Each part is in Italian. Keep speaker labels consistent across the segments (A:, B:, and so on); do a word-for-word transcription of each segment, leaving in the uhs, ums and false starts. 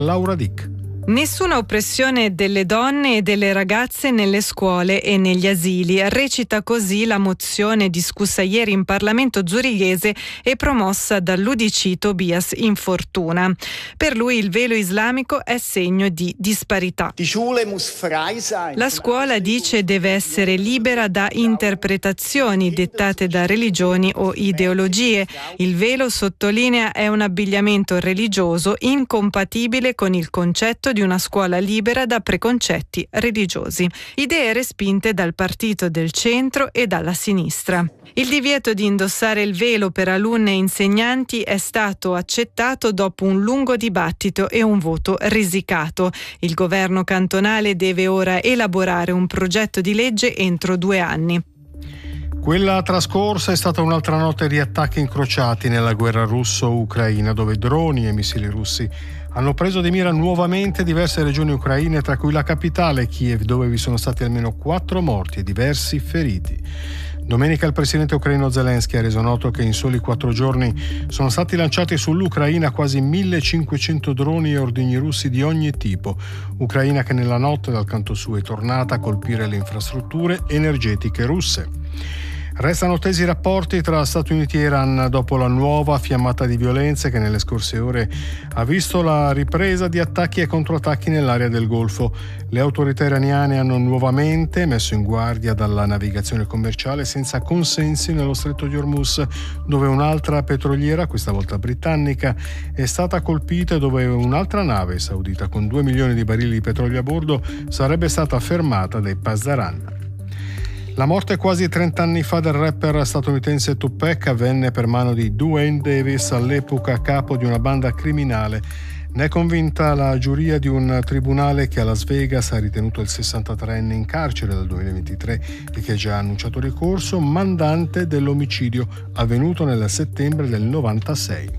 A: Laura Dick.
B: Nessuna oppressione delle donne e delle ragazze nelle scuole e negli asili. Recita così la mozione discussa ieri in Parlamento zurighese e promossa dall'U D C Tobias Infortuna. Per lui il velo islamico è segno di disparità. La scuola, dice, deve essere libera da interpretazioni dettate da religioni o ideologie. Il velo, sottolinea, è un abbigliamento religioso incompatibile con il concetto di una scuola libera da preconcetti religiosi. Idee respinte dal partito del centro e dalla sinistra. Il divieto di indossare il velo per alunne e insegnanti è stato accettato dopo un lungo dibattito e un voto risicato. Il governo cantonale deve ora elaborare un progetto di legge entro due anni.
A: Quella trascorsa è stata un'altra notte di attacchi incrociati nella guerra russo-ucraina, dove droni e missili russi hanno preso di mira nuovamente diverse regioni ucraine, tra cui la capitale Kiev, dove vi sono stati almeno quattro morti e diversi feriti. Domenica il presidente ucraino Zelensky ha reso noto che in soli quattro giorni sono stati lanciati sull'Ucraina quasi millecinquecento droni e ordigni russi di ogni tipo. Ucraina che nella notte dal canto suo è tornata a colpire le infrastrutture energetiche russe. Restano tesi i rapporti tra Stati Uniti e Iran dopo la nuova fiammata di violenze che nelle scorse ore ha visto la ripresa di attacchi e controattacchi nell'area del Golfo. Le autorità iraniane hanno nuovamente messo in guardia dalla navigazione commerciale senza consensi nello stretto di Hormuz, dove un'altra petroliera, questa volta britannica, è stata colpita e dove un'altra nave saudita con due milioni di barili di petrolio a bordo sarebbe stata fermata dai Pasdaran. La morte quasi trent'anni fa del rapper statunitense Tupac avvenne per mano di Duane Davis, all'epoca capo di una banda criminale. Ne è convinta la giuria di un tribunale che a Las Vegas ha ritenuto il sessantatreenne in carcere dal duemilaventitré e che ha già annunciato ricorso, mandante dell'omicidio avvenuto nel settembre del novantasei.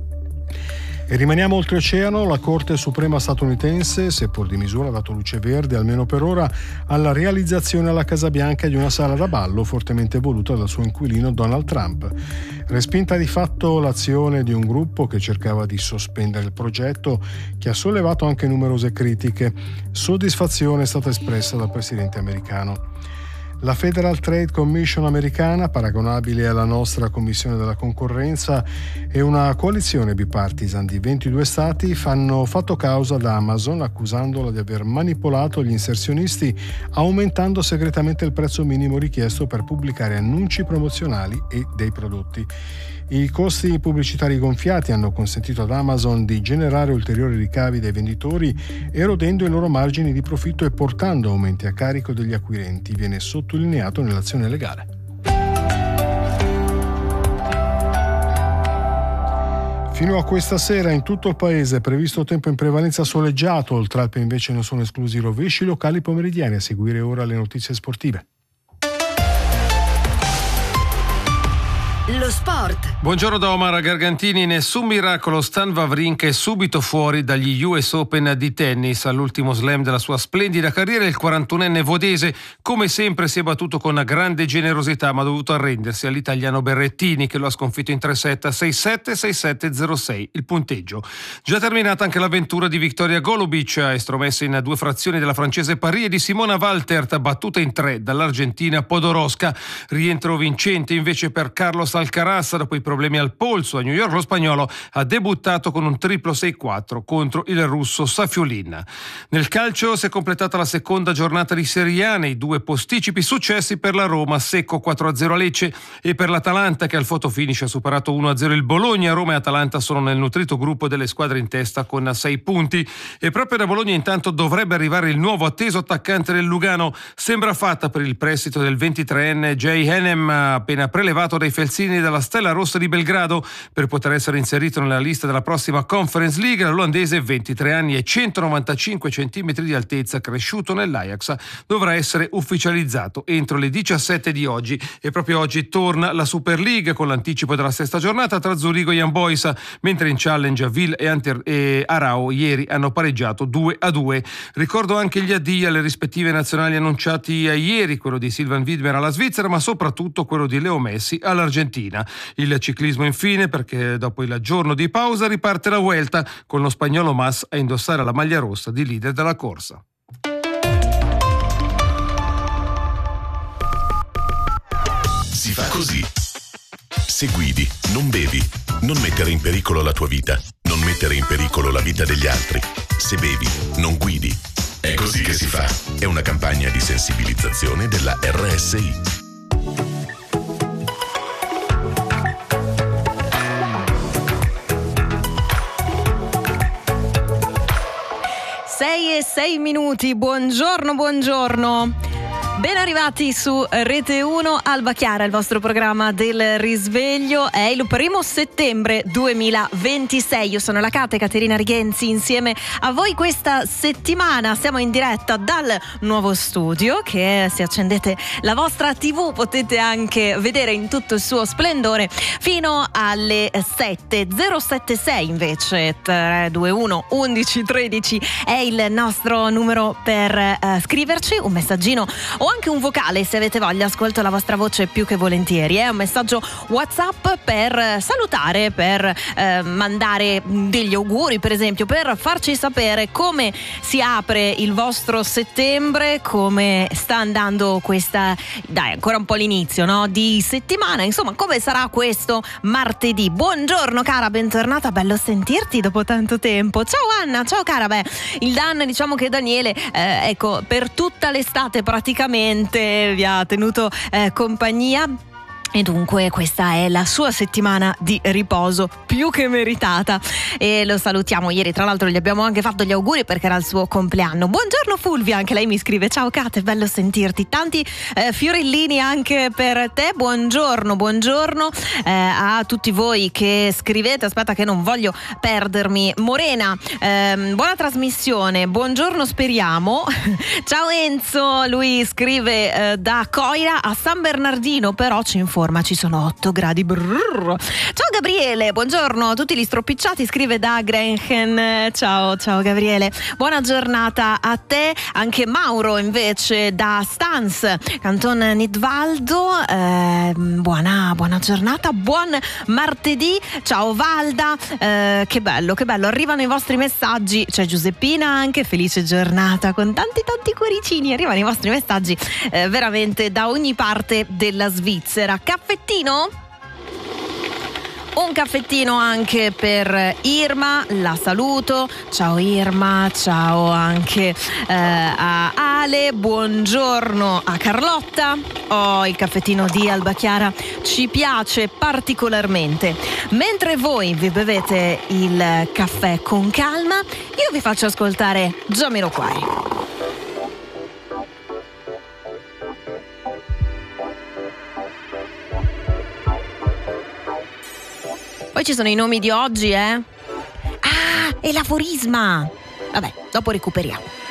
A: E rimaniamo oltreoceano. La Corte Suprema statunitense, seppur di misura, ha dato luce verde, almeno per ora, alla realizzazione alla Casa Bianca di una sala da ballo fortemente voluta dal suo inquilino Donald Trump. Respinta di fatto l'azione di un gruppo che cercava di sospendere il progetto, che ha sollevato anche numerose critiche, soddisfazione è stata espressa dal presidente americano. La Federal Trade Commission americana, paragonabile alla nostra Commissione della Concorrenza, e una coalizione bipartisan di ventidue stati hanno fatto causa ad Amazon accusandola di aver manipolato gli inserzionisti aumentando segretamente il prezzo minimo richiesto per pubblicare annunci promozionali e dei prodotti. I costi pubblicitari gonfiati hanno consentito ad Amazon di generare ulteriori ricavi dai venditori, erodendo i loro margini di profitto e portando aumenti a carico degli acquirenti, viene sottolineato nell'azione legale. Fino a questa sera in tutto il paese è previsto tempo in prevalenza soleggiato, oltre Alpe invece non sono esclusi rovesci locali pomeridiani. A seguire ora le notizie sportive.
C: Lo sport.
D: Buongiorno da Omar Gargantini. Nessun miracolo, Stan Wawrinka è subito fuori dagli U S Open di tennis. All'ultimo slam della sua splendida carriera il quarantunenne vodese come sempre si è battuto con grande generosità, ma ha dovuto arrendersi all'italiano Berrettini che lo ha sconfitto in tre set, sei sette sei sette zero sei il punteggio. Già terminata anche l'avventura di Victoria Golubic, estromessa in due frazioni della francese Paris, e di Simona Waltert, battuta in tre dall'argentina Podoroska. Rientro vincente invece per Carlos Alcaraz dopo i problemi al polso. A New York lo spagnolo ha debuttato con un triplo sei quattro contro il russo Safiulin. Nel calcio si è completata la seconda giornata di Serie A, nei due posticipi successi per la Roma, secco quattro a zero a Lecce, e per l'Atalanta che al fotofinish ha superato uno a zero il Bologna. Roma e Atalanta sono nel nutrito gruppo delle squadre in testa con sei punti, e proprio da Bologna intanto dovrebbe arrivare il nuovo atteso attaccante del Lugano. Sembra fatta per il prestito del ventitreenne Jay Hanem, appena prelevato dai Felsini dalla Stella Rossa di Belgrado per poter essere inserito nella lista della prossima Conference League. L'olandese, ventitré anni e centonovantacinque centimetri di altezza, cresciuto nell'Ajax, dovrà essere ufficializzato entro le diciassette di oggi, e proprio oggi torna la Super League con l'anticipo della sesta giornata tra Zurigo e Young Boys, mentre in Challenge Ville e, Anter- e Arao ieri hanno pareggiato due a due. Ricordo anche gli addii alle rispettive nazionali annunciati ieri, quello di Silvan Widmer alla Svizzera, ma soprattutto quello di Leo Messi all'Argentina. Argentina. Il ciclismo infine, perché dopo il giorno di pausa riparte la Vuelta con lo spagnolo Mas a indossare la maglia rossa di leader della corsa.
E: Si fa così. Se guidi, non bevi. Non mettere in pericolo la tua vita. Non mettere in pericolo la vita degli altri. Se bevi, non guidi. È così che si fa. È una campagna di sensibilizzazione della R S I.
F: sei e sei minuti, buongiorno, buongiorno. Ben arrivati su Rete uno, Alba Chiara, il vostro programma del risveglio. È il primo settembre duemilaventisei. Io sono la Cate, Caterina Righenzi, insieme a voi questa settimana. Siamo in diretta dal nuovo studio che, se accendete la vostra tivù, potete anche vedere in tutto il suo splendore fino alle sette. zero sette sei invece tre due uno undici tredici è il nostro numero per eh, scriverci un messaggino o anche un vocale, se avete voglia. Ascolto la vostra voce più che volentieri. È un messaggio WhatsApp per salutare, per eh, mandare degli auguri, per esempio, per farci sapere come si apre il vostro settembre, come sta andando questa, dai, ancora un po' l'inizio, no? Di settimana, insomma, come sarà questo martedì. Buongiorno cara, bentornata, bello sentirti dopo tanto tempo. Ciao Anna, ciao cara. Beh, il Dan, diciamo che Daniele, eh, ecco, per tutta l'estate praticamente vi ha tenuto eh, compagnia. E dunque questa è la sua settimana di riposo più che meritata e lo salutiamo. Ieri tra l'altro gli abbiamo anche fatto gli auguri perché era il suo compleanno. Buongiorno Fulvia, anche lei mi scrive: ciao Kate, bello sentirti. Tanti eh, fiorellini anche per te. Buongiorno, buongiorno eh, a tutti voi che scrivete. Aspetta che non voglio perdermi. Morena, ehm, buona trasmissione, buongiorno speriamo. Ciao Enzo, lui scrive eh, da Coira a San Bernardino, però ci informa ci sono otto gradi. Brrr. Ciao Gabriele, buongiorno a tutti gli stropicciati, scrive da Grenchen. Ciao, ciao Gabriele, buona giornata a te. Anche Mauro invece da Stans, Canton Nidvaldo, eh, buona, buona giornata, buon martedì. Ciao Valda, eh, che bello, che bello, arrivano i vostri messaggi. C'è Giuseppina anche, felice giornata, con tanti tanti cuoricini, arrivano i vostri messaggi eh, veramente da ogni parte della Svizzera. Caffettino? Un caffettino anche per Irma, la saluto. Ciao Irma, ciao anche eh, a Ale, buongiorno a Carlotta. Oh, il caffettino di Alba Chiara ci piace particolarmente. Mentre voi vi bevete il caffè con calma, io vi faccio ascoltare Jamiroquai. Poi ci sono i nomi di oggi, eh? Ah, e l'aforisma! Vabbè, dopo recuperiamo.